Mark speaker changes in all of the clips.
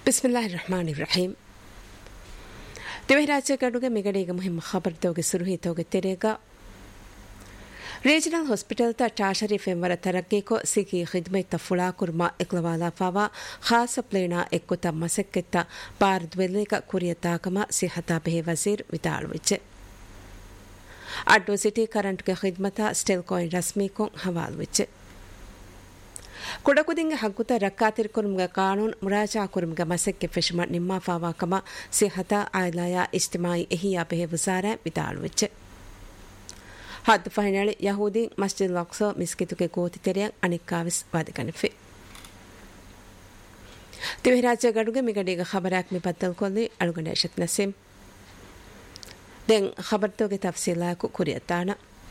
Speaker 1: Bismillahirrahmanirrahim. Deviraja Gaduga Megadiga Muhim Khabardoga Suruhitoga Terega Regional Hospital ta Tashari Femvara Tarakeko Siki Khidmate Fula Kurma Eklavala Fava Khasa Plena Ekota Maseketa Bar Dweleka Kuryatakama Sihata Behe Wazir Vidalwiche Addo City Current Ke Khidmata Stelcoin Rasmikon Havalwiche ಕೊಡಕುದಿಂಗ ಹಗ್ಗುತ ರಕ್ಕಾತಿರ್ ಕುರುಮ್ಗ ಕಾನೂನ್ ಮುರಾಜಾ ಕುರುಮ್ಗ ಮಸಕ್ಕೆ ಫೆಶಮ ನಿಮ್ಮಾ ಫಾವಾಕಮ ಸಿಹತ ಆಯ್ಲಾಯ ಇಜ್ತಿಮಾಯಿ ಎಹಿಯಾ ಬೆಹೆ ವಸಾರ ವಿದಾಳುವಿಚ್ಚೆ ಹದ್ ಫೈನಳಿ ಯಹೂದಿ ಮಸ್ಜಿದ್ ಲಕ್ಸೋ ಮಿಸ್ಕಿತುಗೆ ಗೋತಿ ತೆರೆಯಂ ಅನಿಕ್ಕಾವಿಸ್ ವಾದಿಕನಿಫಿ ತಿವಿರಾಜ್ಯ ಗಡುಗೆ ಮಿಗಡಿಗ ಖಬರಾಕ್ ಮಿ ಬದ್ದಲ್ ಕೊಲ್ಲಿ ಅಳುಗಂಡೆ ಶಕ್ ನಸೀಂ ದೆಂ ಖಬರ್ತೋಗೆ ತಫ್ಸೀಲಾಕು ಕುರಿಯತಾನ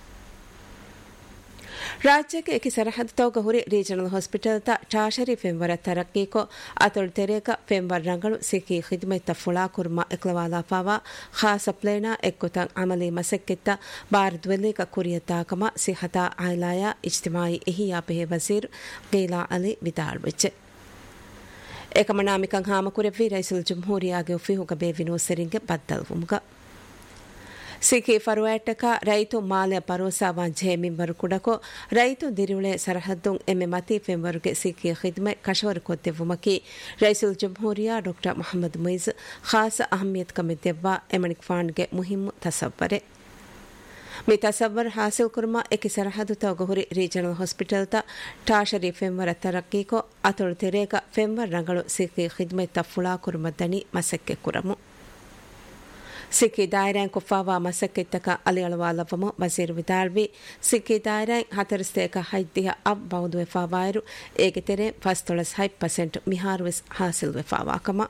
Speaker 1: राज्य के एक सरहद तौग हुरी regional hospital ता टाशरी फेमवर तरक्की को अतुल तेरेका फेमवर रंगल सिकी खिदमत फुला कुरमा एकलवाला फावा खास प्लेना एककुतंग अमली मसक्किता बार द्वेले का कुरियता कमा सिहता आयलाया इज्तिमाई एहिया बेहे वजीर गैला अली विदाल विचे एकमनामिकं हाम कुरेवी रईसुल जमहूरिया गे उफिहुगा बेविनो सेरिंगे बद्दल वुमगा ಸಿಖಿ ಫರುವಾಟಕ ರೈತು ಮಾಲೆ ಭರೋಸಾವಾನ್ ಜೇಮಿನ್ ವರುಕುಡಕೋ ರೈತು ದಿರುಳೆ ಸರಹದ್ದುಂ ಎಮ್ಮೆ ಮತಿ ಫೆಂವರುಗೆ ಸಿಖಿ ಖಿದ್ಮೆ ಕಶವರ್ ಕೊತ್ತೆವುಮಕಿ ರೈಸುಲ್ ಜಮಹೂರಿಯಾ ಡಾಕ್ಟರ್ ಮೊಹಮ್ಮದ್ ಮುಯಿಜ್ ಖಾಸ ಅಹಮಿಯತ್ ಕಮಿದ್ದೆವ್ವಾ ಎಮಣಿಕ್ ಫಾಂಡ್ಗೆ ಮುಹಿಮ್ಮು ತಸವ್ವರೆ ಮಿ ತಸವ್ವರ್ ಹಾಸಿಲ್ ಕುರ್ಮಾ ಎಕಿ ಸರಹದ್ದು ತೌಗಹುರಿ ರೀಜನಲ್ ಹಾಸ್ಪಿಟಲ್ ತ ಟಾಶರಿ ಫೆಂವರ ತರಕ್ಕೀಕೋ ಅತುಳು ತೆರೇಗ ಫೆಂವರ್ ರಂಗಳು ಸಿಖಿ ಖಿದ್ಮೆ ತಫುಳಾ ಕುರ್ಮದ್ದನಿ ಮಸಕ್ಕೆ ಕುರಮು ಸಿಕ್ಕಿ ದಾಯರಾನ್ ಕುಫಾವಾ ಮಸಕ್ಕಿತ್ತಕ ಅಲಿಯಳವಾಲವಮು ವಜೀರ್ ವಿದಾಳ್ವಿ ಸಿಕ್ಕಿ ದಾಯರಾನ್ ಹತರಸ್ತೇಕ ಹೈದ್ದಿಯ ಅಬ್ ಬೌದು ವೆಫಾವಾಯರು ಏಗೆ ತೆರೆ ಫಸ್ತೊಳಸ್ 5% ಮಿಹಾರ್ವಿಸ್ ಹಾಸಿಲ್ ವೆಫಾವಾಕಮ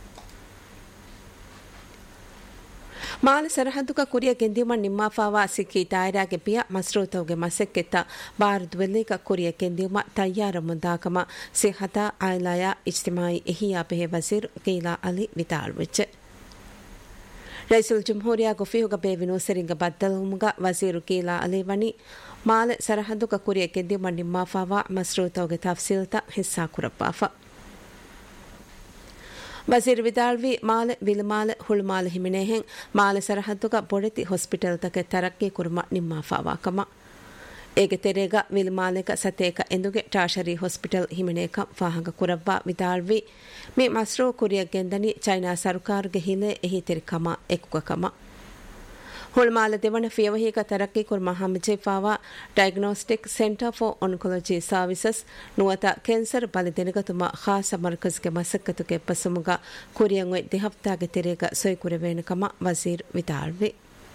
Speaker 1: ಮಾಲ ಸರಹದ್ದುಕ ಕುರಿಯ ಗೆಂದಿಯುಮ ನಿಮ್ಮಾಫಾವಾ ಸಿಕ್ಕಿ ದಾಯರಾಗೆ ಪಿಯ ಮಸ್ರೂತವ್ಗೆ ಮಸಕ್ಕಿತ್ತ ಬಾರ್ ದ್ವೆಲ್ಲಿಕ ಕುರಿಯ ಗೆಂದಿಯುಮ ತಯ್ಯಾರ ಮುಂದಾಕಮ ಸಿಹತ ಆಯ್ಲಾಯ ಇಜ್ತಿಮಾಯಿ ಎಹಿಯಾ ಬೆಹೆ ವಜೀರ್ ಗೀಲಾ ಅಲಿ ವಿದಾಳ್ವಿಚ್ಚೆ ರೈಸುಲ್ ಜಮಹೂರಿಯಾ ಗುಫಿಹುಗ ಬೇವಿನೋ ಸೆರಿಂಗ ಬದ್ದಲುಮುಗ ವಜೀರು ಕೀಲಾ ಅಲಿವನಿ ಮಾಲೆ ಸರಹದ್ದುಕ ಕುರಿಯ ಕೆದ್ದಿ ಮಣ್ಣಿಮ್ಮಾಫಾವಾ ಮಸ್ರೂತವ್ಗೆ ತಫ್ಸೀಲ್ತ ಹಿಸ್ಸಾ ಕುರಪ್ಪಾಫಾ ವಜೀರ್ ವಿದಾಳ್ವಿ ಮಾಲೆ ವಿಲ್ಮಾಲೆ ಹುಳ್ಮಾಲೆ ಹಿಮಿನೇಹೆಂ ಮಾಲೆ ಸರಹದ್ದುಕ ಬೊಡೆತಿ ಹಾಸ್ಪಿಟಲ್ ತಕೆ ತರಕ್ಕಿ ಕುರ್ಮ ನಿಮ್ಮಾಫಾವಾಕಮ ಏಗೆ ತೆರೆಗ ವಿಲ್ಮಾಲೆಕ ಸತೇಕ ಎಂದುಗೆ ಟಾಶರಿ ಹಾಸ್ಪಿಟಲ್ ಹಿಮಿನೇಕ ಫಾಹಂಗ ಕುರವ್ವಾ ವಿದಾಳ್ವಿ ಮಿ ಮಸ್ರೋ ಕುರಿಯ ಗೆಂದನಿ China ಸರ್ಕಾರಗೆ ಹಿಲೆ ಎಹಿ ತೆರಿಕಮ ಎಕುಕಕಮ ಹುಳ್ಮಾಲೆ ದೇವಣ ಫಿಯವಹಿಗ ತರಕ್ಕಿ kurma ಹಮಜೆಫಾವಾ diagnostic centre for oncology services ನುವತ cancer ಬಲಿದೆನಗತುಮ ಖಾಸ ಮರ್ಕಜ್ಗೆ ಮಸಕ್ಕತುಗೆ ಪಸುಮುಗ ಕುರಿಯಂವೆ ದಿಹಫ್ತಾಗೆ ತೆರೆಗ ಸೊಯ್ಕುರೆವೇನಕಮ ವಜೀರ್ ವಿದಾಳ್ವಿ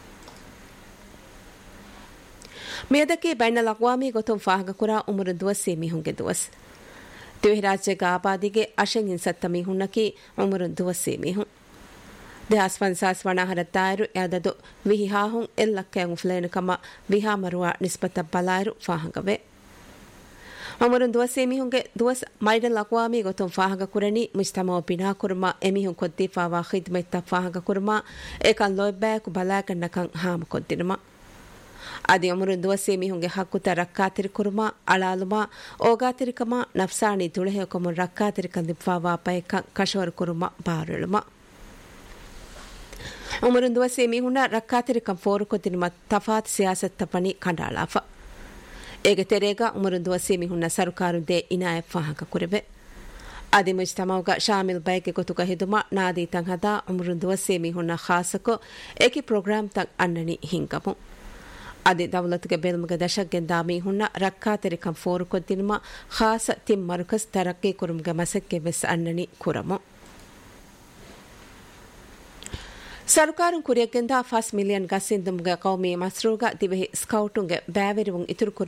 Speaker 1: ಮೇದಕ್ಕೆ ಬೈನಲ್ ಅಕ್ವಾಮಿ ಗೊತ್ತುಂ ಫಾಹಗ ಕುರಾ ಉಮರು ದುವಸ್ಸಿ ಮಿಹುಂಗೆ ದುವಸ್ ತಿವಿ ರಾಜ್ಯಗ ಆಬಾದಿಗೆ ಅಶಂಗಿನ್ ಸತ್ತ ಮಿಹುನ್ನಕಿ ಉಮರು ದುವಸ್ಸಿ ಮಿಹುಂ ದೇಹಾಸ್ ಫನ್ಸಾಸ್ ವಣಾಹರತ್ತಾಯರು ಯಾದದು ವಿಹಿಹಾಹುಂ ಎಲ್ಲಕ್ಕೆಂಗ್ ಫ್ಲೇನಕಮ ವಿಹಾ ಮರುವ ನಿಸ್ಬತ ಬಲಾಯರು ಫಾಹಗವೆ ಉಮರು ದುವಸ್ಸಿ ಮಿಹುಂಗೆ ದುವಸ್ ಮೈಡಲ್ ಅಕ್ವಾಮಿ ಗೊತ್ತುಂ ಫಾಹಗ ಕುರನಿ ಮುಜ್ತಮಾ ಬಿನಾ ಕುರ್ಮಾ ಎಮಿಹುಂ ಕೊದ್ದಿ ಫಾವಾ ಖಿದ್ಮತ್ ಫಾಹಗ ಕುರ್ಮಾ ಏಕನ್ ಲೋಯ್ಬ್ಯಾಕು ಬಲಾಕನ್ನಕಂ ಹಾಮ ಕೊದ್ದಿನಮ ಅದಿ ಅಮರು ದುವಸ್ಸಿ ಮಿಹುಂಗೆ ಹಕ್ಕುತ ರಕ್ಕಾತಿರಿ ಕುರುಮ ಅಳಾಲುಮ ಓಗಾತಿರಿಕಮ ನಫ್ಸಾಣಿ ತುಳೆಹೆಕೊಮ ರಕ್ಕಾತಿರಿಕ ದಿಫಾವಾ ಪಯಕ ಕಶವರ್ ಕುರುಮ ಬಾರುಳುಮ ಉಮರು ದುವಸ್ಸಿ ಮಿಹುಂನ ರಕ್ಕಾತಿರಿಕಂ ಫೋರು ಕೊದ್ದಿನ ತಫಾತ್ ಸಿಯಾಸತ್ ತಪನಿ ಕಂಡಾಳಾಫ ಏಗೆ ತೆರೆಗ ಉಮರು ದುವಸ್ಸಿ ಮಿಹುಂನ ಸರ್ಕಾರು ದೇ ಇನಾಯ ಫಾಹಕ ಕುರೆವೆ ಅದಿ ಮುಜ್ತಮೌಗ ಶಾಮಿಲ್ ಬೈಕೆ ಗೊತುಕ ಹಿದುಮ ನಾದಿ ತಂಹದ ಉಮರು ದುವಸ್ಸಿ ಮಿಹುಂನ ಖಾಸಕೋ ಏಕಿ ಪ್ರೋಗ್ರಾಮ್ ತಂ ಅನ್ನನಿ ಹಿಂಗಮು ಅದಿ ದೌಲತ್ಗೆ ಬೆಲ್ಮಗ ದಶಕ್ಗೆ ದಾಮಿ ಹುನ್ನ ರಕ್ಕಾತೆರಿಕಂ ಫೋರು ಕೊದ್ದಿನುಮ ಖಾಸ ತಿಮ್ ಮರುಕಸ್ ತರಕ್ಕಿ ಕುರುಮ್ಗ ಮಸಕ್ಕೆ ವೆಸ್ ಅನ್ನನಿ ಕುರಮು ಸರ್ಕಾರಂ ಕುರಿಯಕ್ಕೆಂದ 5 ಮಿಲಿಯನ್ ಗಸ್ಸಿಂದುಮ್ಗ ಕೌಮಿ ಮಸ್ರೂಗ ದಿವೆಹಿ ಸ್ಕೌಟುಂಗೆ ಬ್ಯಾವೆರಿವುಂ ಇತುರು